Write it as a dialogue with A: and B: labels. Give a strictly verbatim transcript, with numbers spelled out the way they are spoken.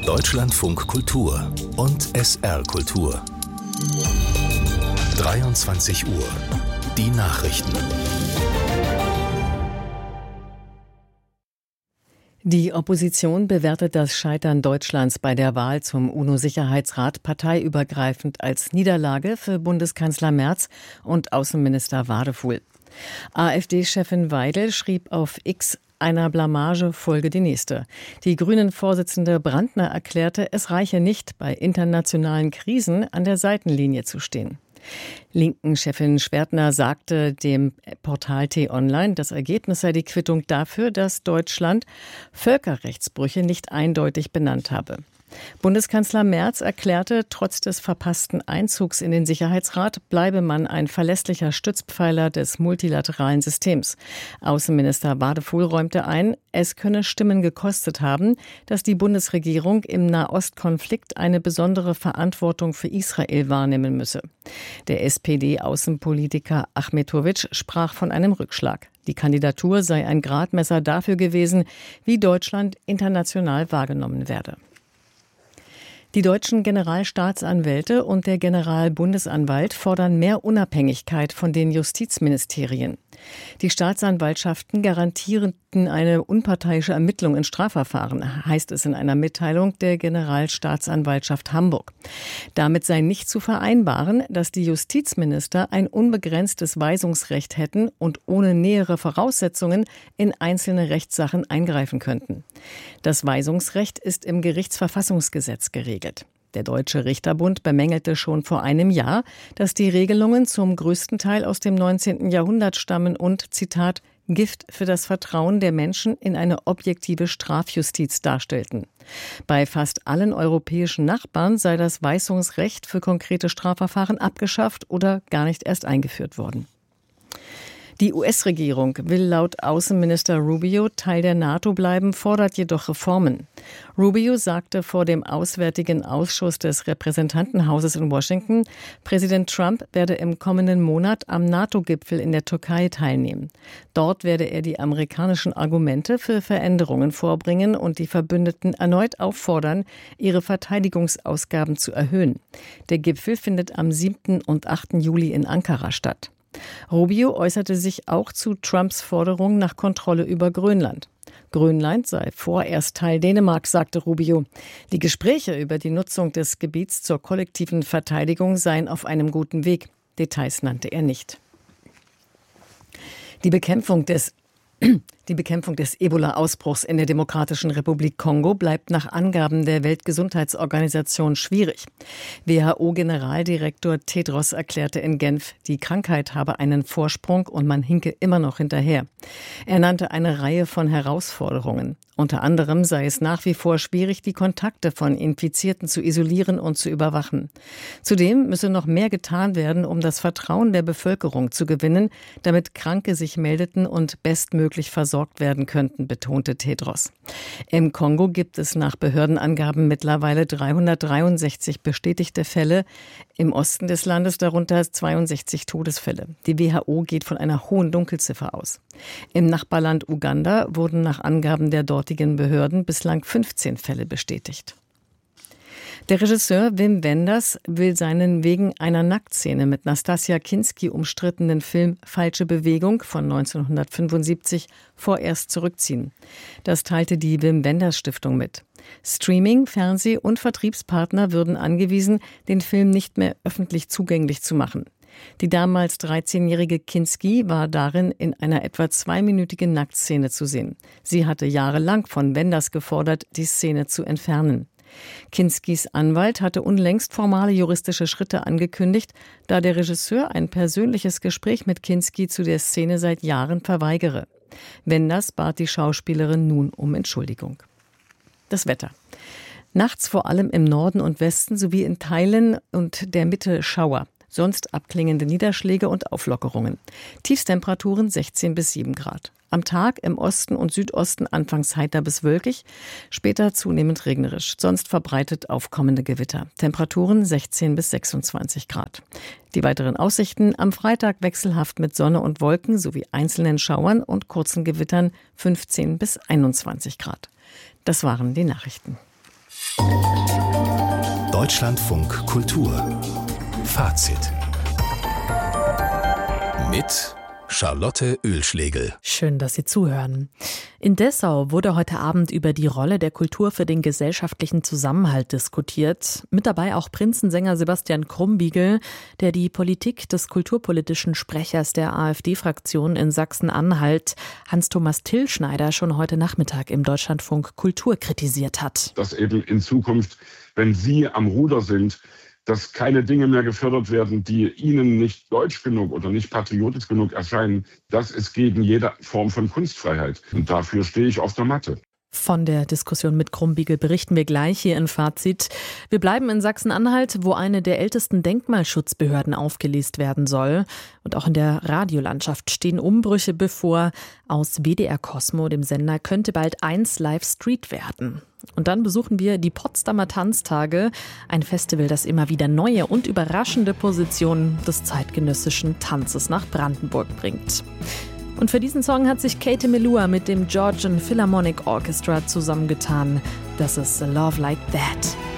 A: Deutschlandfunk Kultur und S R Kultur. dreiundzwanzig Uhr. Die Nachrichten.
B: Die Opposition bewertet das Scheitern Deutschlands bei der Wahl zum UNO-Sicherheitsrat parteiübergreifend als Niederlage für Bundeskanzler Merz und Außenminister Wadefuhl. AfD-Chefin Weidel schrieb auf X: Einer Blamage folge die nächste. Die Grünen-Vorsitzende Brandner erklärte, es reiche nicht, bei internationalen Krisen an der Seitenlinie zu stehen. Linken-Chefin Schwertner sagte dem Portal T-Online, das Ergebnis sei die Quittung dafür, dass Deutschland Völkerrechtsbrüche nicht eindeutig benannt habe. Bundeskanzler Merz erklärte, trotz des verpassten Einzugs in den Sicherheitsrat bleibe man ein verlässlicher Stützpfeiler des multilateralen Systems. Außenminister Wadefuhl räumte ein, es könne Stimmen gekostet haben, dass die Bundesregierung im Nahostkonflikt eine besondere Verantwortung für Israel wahrnehmen müsse. Der S P D-Außenpolitiker Achmetovic sprach von einem Rückschlag. Die Kandidatur sei ein Gradmesser dafür gewesen, wie Deutschland international wahrgenommen werde. Die deutschen Generalstaatsanwälte und der Generalbundesanwalt fordern mehr Unabhängigkeit von den Justizministerien. Die Staatsanwaltschaften garantierten eine unparteiische Ermittlung in Strafverfahren, heißt es in einer Mitteilung der Generalstaatsanwaltschaft Hamburg. Damit sei nicht zu vereinbaren, dass die Justizminister ein unbegrenztes Weisungsrecht hätten und ohne nähere Voraussetzungen in einzelne Rechtssachen eingreifen könnten. Das Weisungsrecht ist im Gerichtsverfassungsgesetz geregelt. Der Deutsche Richterbund bemängelte schon vor einem Jahr, dass die Regelungen zum größten Teil aus dem neunzehnten Jahrhundert stammen und, Zitat, Gift für das Vertrauen der Menschen in eine objektive Strafjustiz darstellten. Bei fast allen europäischen Nachbarn sei das Weisungsrecht für konkrete Strafverfahren abgeschafft oder gar nicht erst eingeführt worden. Die U S-Regierung will laut Außenminister Rubio Teil der NATO bleiben, fordert jedoch Reformen. Rubio sagte vor dem Auswärtigen Ausschuss des Repräsentantenhauses in Washington, Präsident Trump werde im kommenden Monat am NATO-Gipfel in der Türkei teilnehmen. Dort werde er die amerikanischen Argumente für Veränderungen vorbringen und die Verbündeten erneut auffordern, ihre Verteidigungsausgaben zu erhöhen. Der Gipfel findet am siebten und achten Juli in Ankara statt. Rubio äußerte sich auch zu Trumps Forderung nach Kontrolle über Grönland. Grönland sei vorerst Teil Dänemarks, sagte Rubio. Die Gespräche über die Nutzung des Gebiets zur kollektiven Verteidigung seien auf einem guten Weg. Details nannte er nicht. Die Bekämpfung des Die Bekämpfung des Ebola-Ausbruchs in der Demokratischen Republik Kongo bleibt nach Angaben der Weltgesundheitsorganisation schwierig. W H O-Generaldirektor Tedros erklärte in Genf, die Krankheit habe einen Vorsprung und man hinke immer noch hinterher. Er nannte eine Reihe von Herausforderungen. Unter anderem sei es nach wie vor schwierig, die Kontakte von Infizierten zu isolieren und zu überwachen. Zudem müsse noch mehr getan werden, um das Vertrauen der Bevölkerung zu gewinnen, damit Kranke sich meldeten und bestmöglich versorgt werden könnten, betonte Tedros. Im Kongo gibt es nach Behördenangaben mittlerweile dreihundertdreiundsechzig bestätigte Fälle, im Osten des Landes darunter zweiundsechzig Todesfälle. Die W H O geht von einer hohen Dunkelziffer aus. Im Nachbarland Uganda wurden nach Angaben der dortigen Behörden bislang fünfzehn Fälle bestätigt. Der Regisseur Wim Wenders will seinen wegen einer Nacktszene mit Nastassja Kinski umstrittenen Film Falsche Bewegung von neunzehnhundertfünfundsiebzig vorerst zurückziehen. Das teilte die Wim Wenders Stiftung mit. Streaming-, Fernseh- und Vertriebspartner würden angewiesen, den Film nicht mehr öffentlich zugänglich zu machen. Die damals dreizehnjährige Kinski war darin in einer etwa zweiminütigen Nacktszene zu sehen. Sie hatte jahrelang von Wenders gefordert, die Szene zu entfernen. Kinskis Anwalt hatte unlängst formale juristische Schritte angekündigt, da der Regisseur ein persönliches Gespräch mit Kinski zu der Szene seit Jahren verweigere. Wenders bat die Schauspielerin nun um Entschuldigung. Das Wetter. Nachts vor allem im Norden und Westen sowie in Teilen und der Mitte Schauer. Sonst abklingende Niederschläge und Auflockerungen. Tiefstemperaturen sechzehn bis sieben Grad. Am Tag im Osten und Südosten anfangs heiter bis wolkig, später zunehmend regnerisch. Sonst verbreitet aufkommende Gewitter. Temperaturen sechzehn bis sechsundzwanzig Grad. Die weiteren Aussichten: am Freitag wechselhaft mit Sonne und Wolken sowie einzelnen Schauern und kurzen Gewittern fünfzehn bis einundzwanzig Grad. Das waren die Nachrichten.
A: Deutschlandfunk Kultur Fazit mit Charlotte Oehlschlegel.
C: Schön, dass Sie zuhören. In Dessau wurde heute Abend über die Rolle der Kultur für den gesellschaftlichen Zusammenhalt diskutiert. Mit dabei auch Prinzensänger Sebastian Krumbiegel, der die Politik des kulturpolitischen Sprechers der AfD-Fraktion in Sachsen-Anhalt, Hans-Thomas Tillschneider, schon heute Nachmittag im Deutschlandfunk Kultur kritisiert hat.
D: Dass eben in Zukunft, wenn Sie am Ruder sind, dass keine Dinge mehr gefördert werden, die Ihnen nicht deutsch genug oder nicht patriotisch genug erscheinen. Das ist gegen jede Form von Kunstfreiheit. Und dafür stehe ich auf der Matte.
C: Von der Diskussion mit Krumbiegel berichten wir gleich hier in Fazit. Wir bleiben in Sachsen-Anhalt, wo eine der ältesten Denkmalschutzbehörden aufgelöst werden soll. Und auch in der Radiolandschaft stehen Umbrüche bevor. Aus W D R Cosmo, dem Sender, könnte bald eins Live Street werden. Und dann besuchen wir die Potsdamer Tanztage, ein Festival, das immer wieder neue und überraschende Positionen des zeitgenössischen Tanzes nach Brandenburg bringt. Und für diesen Song hat sich Katie Melua mit dem Georgian Philharmonic Orchestra zusammengetan. Das ist A Love Like That.